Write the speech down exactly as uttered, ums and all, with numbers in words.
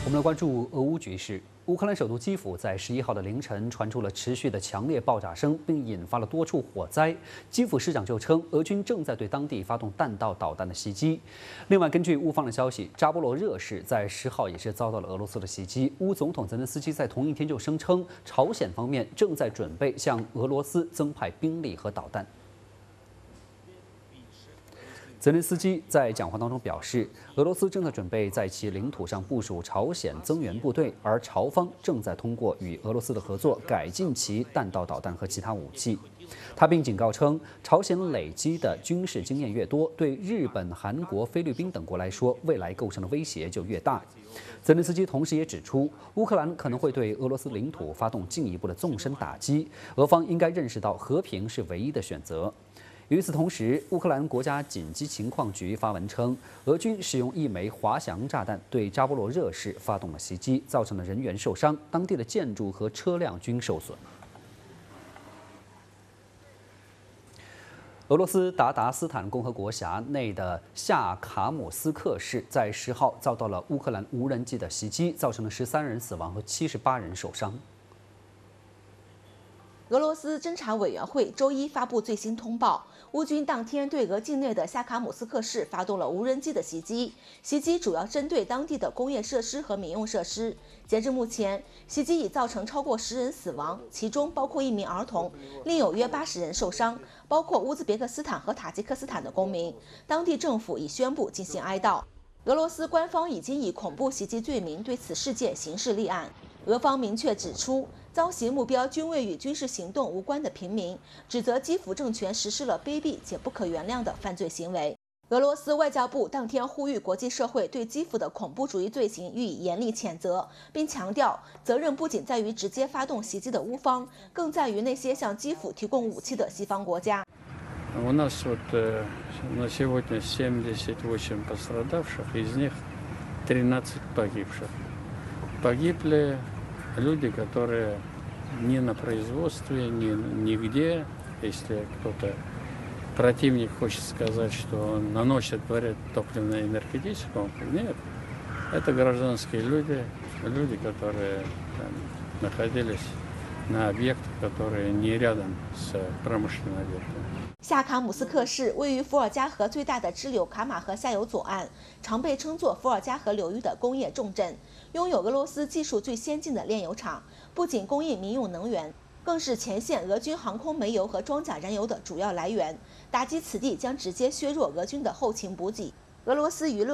我们来关注俄乌局势。乌克兰首都基辅在十一号的凌晨传出了持续的强烈爆炸声，并引发了多处火灾。基辅市长就称，俄军正在对当地发动弹道导弹的袭击。另外，根据乌方的消息，扎波罗热市在十号也是遭到了俄罗斯的袭击。乌总统泽连斯基在同一天就声称，朝鲜方面正在准备向俄罗斯增派兵力和导弹。 泽连斯基在讲话当中表示，俄罗斯正在准备在其领土上部署朝鲜增援部队，而朝方正在通过与俄罗斯的合作改进其弹道导弹和其他武器。他并警告称，朝鲜累积的军事经验越多，对日本、韩国、菲律宾等国来说，未来构成的威胁就越大。泽连斯基同时也指出，乌克兰可能会对俄罗斯领土发动进一步的纵深打击，俄方应该认识到和平是唯一的选择。 与此同时，乌克兰国家紧急情况局发文称，俄军使用一枚滑翔炸弹对扎波罗热市发动了袭击，造成了人员受伤，当地的建筑和车辆均受损。俄罗斯达达斯坦共和国辖内的夏卡姆斯克市在十号遭到了乌克兰无人机的袭击，造成了十三人死亡和七十八人受伤。 俄罗斯侦查委员会周一发布最新通报，乌军当天对俄境内的夏卡姆斯克市发动了无人机的袭击，袭击主要针对当地的工业设施和民用设施。截至目前，袭击已造成超过十人死亡，其中包括一名儿童，另有约八十人受伤，包括乌兹别克斯坦和塔吉克斯坦的公民。当地政府已宣布进行哀悼。俄罗斯官方已经以恐怖袭击罪名对此事件刑事立案。俄方明确指出， 遭袭目标均未与军事行动无关的平民，指责基辅政权实施了卑鄙且不可原谅的犯罪行为。俄罗斯外交部当天呼吁国际社会对基辅的恐怖主义罪行予以严厉谴责，并强调责任不仅在于直接发动袭击的乌方，更在于那些向基辅提供武器的西方国家。 У нас вот на сегодня семьдесят восемь пострадавших, из них тринадцать погибших. Погибли люди, которые ни на производстве, ни нигде, если кто-то противник хочет сказать, что он наносит вред топливно-энергетическому, нет, это гражданские люди, люди, которые там находились на объектах, которые не рядом с промышленными объектами. 夏卡姆斯克市位于伏尔加河最大的支流卡马河下游左岸，常被称作伏尔加河流域的工业重镇，拥有俄罗斯技术最先进的炼油厂，不仅供应民用能源，更是前线俄军航空煤油和装甲燃油的主要来源。打击此地将直接削弱俄军的后勤补给。俄罗斯舆论